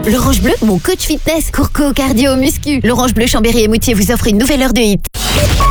L'Orange Bleu, mon coach fitness. Courco, cardio, muscu. L'Orange Bleu Chambéry et Moutier vous offre une nouvelle heure de hit.